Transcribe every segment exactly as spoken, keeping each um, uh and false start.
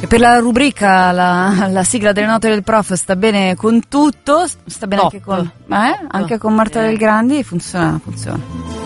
Per la rubrica, la, la sigla delle note del prof sta bene con tutto, sta bene Top. anche con, eh? anche con Marta Del Grandi, funziona, funziona.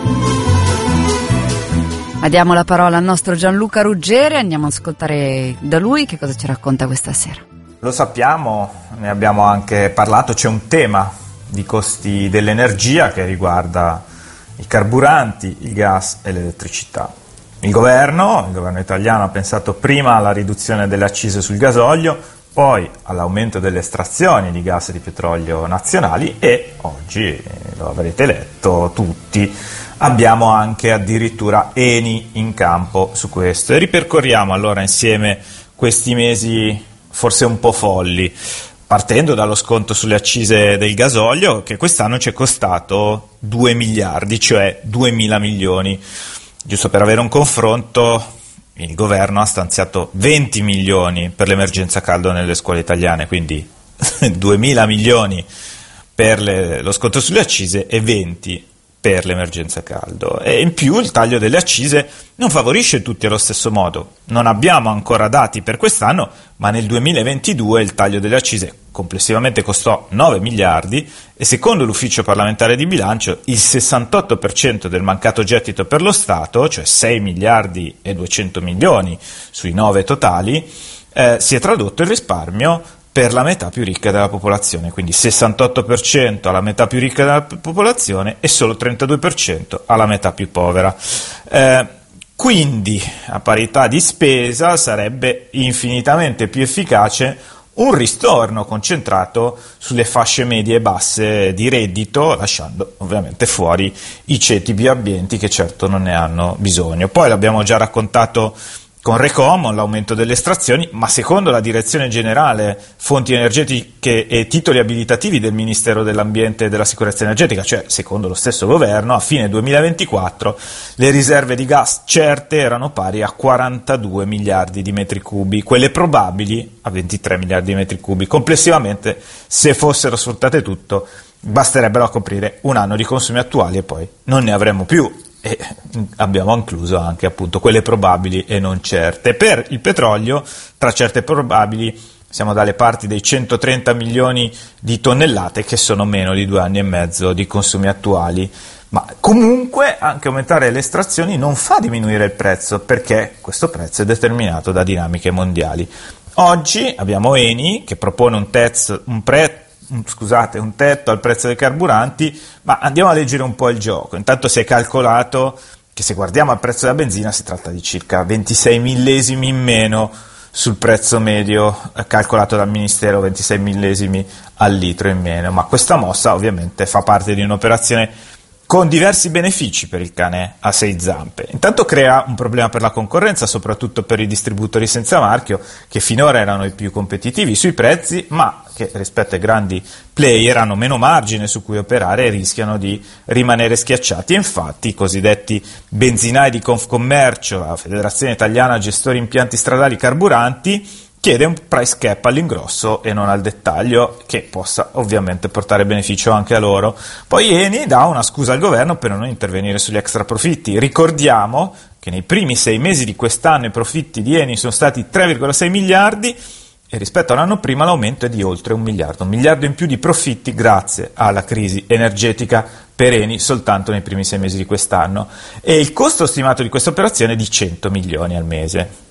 Ma diamo la parola al nostro Gianluca Ruggeri, andiamo ad ascoltare da lui che cosa ci racconta questa sera. Lo sappiamo, ne abbiamo anche parlato, c'è un tema di costi dell'energia che riguarda i carburanti, il gas e l'elettricità. Il governo, il governo italiano ha pensato prima alla riduzione delle accise sul gasolio, poi all'aumento delle estrazioni di gas e di petrolio nazionali e oggi, lo avrete letto tutti, abbiamo anche addirittura Eni in campo su questo. E ripercorriamo allora insieme questi mesi forse un po' folli, partendo dallo sconto sulle accise del gasolio che quest'anno ci è costato due miliardi, cioè duemila milioni. Giusto per avere un confronto, il governo ha stanziato venti milioni per l'emergenza caldo nelle scuole italiane, quindi duemila milioni per le, lo sconto sulle accise e venti per l'emergenza caldo. E in più il taglio delle accise non favorisce tutti allo stesso modo. Non abbiamo ancora dati per quest'anno, ma nel duemilaventidue il taglio delle accise complessivamente costò nove miliardi e secondo l'ufficio parlamentare di bilancio il sessantotto per cento del mancato gettito per lo Stato, cioè sei miliardi e duecento milioni sui nove totali, eh, si è tradotto in risparmio per la metà più ricca della popolazione, quindi sessantotto per cento alla metà più ricca della popolazione e solo trentadue per cento alla metà più povera. Eh, quindi, a parità di spesa, sarebbe infinitamente più efficace un ristorno concentrato sulle fasce medie e basse di reddito, lasciando ovviamente fuori i ceti più abbienti che certo non ne hanno bisogno. Poi l'abbiamo già raccontato con Recom, l'aumento delle estrazioni, ma secondo la direzione generale fonti energetiche e titoli abilitativi del Ministero dell'Ambiente e della Sicurezza Energetica, cioè secondo lo stesso governo, a fine duemilaventiquattro le riserve di gas certe erano pari a quarantadue miliardi di metri cubi, quelle probabili a ventitré miliardi di metri cubi. Complessivamente, se fossero sfruttate tutto, basterebbero a coprire un anno di consumi attuali e poi non ne avremmo più. E abbiamo incluso anche appunto quelle probabili e non certe. Per il petrolio, tra certe e probabili, siamo dalle parti dei centotrenta milioni di tonnellate, che sono meno di due anni e mezzo di consumi attuali. Ma comunque anche aumentare le estrazioni non fa diminuire il prezzo, perché questo prezzo è determinato da dinamiche mondiali. Oggi abbiamo Eni che propone un, tez, un prezzo scusate, un tetto al prezzo dei carburanti, ma andiamo a leggere un po' il gioco. Intanto si è calcolato che se guardiamo al prezzo della benzina si tratta di circa ventisei millesimi in meno sul prezzo medio calcolato dal Ministero, ventisei millesimi al litro in meno, ma questa mossa ovviamente fa parte di un'operazione con diversi benefici per il cane a sei zampe. Intanto crea un problema per la concorrenza, soprattutto per i distributori senza marchio, che finora erano i più competitivi sui prezzi, ma che rispetto ai grandi player hanno meno margine su cui operare e rischiano di rimanere schiacciati. E infatti i cosiddetti benzinai di Confcommercio, la Federazione Italiana Gestori Impianti Stradali Carburanti, chiede un price cap all'ingrosso e non al dettaglio, che possa ovviamente portare beneficio anche a loro. Poi Eni dà una scusa al governo per non intervenire sugli extra profitti. Ricordiamo che nei primi sei mesi di quest'anno i profitti di Eni sono stati tre virgola sei miliardi e rispetto all'anno prima l'aumento è di oltre un miliardo. Un miliardo in più di profitti grazie alla crisi energetica per Eni soltanto nei primi sei mesi di quest'anno. E il costo stimato di questa operazione è di cento milioni al mese.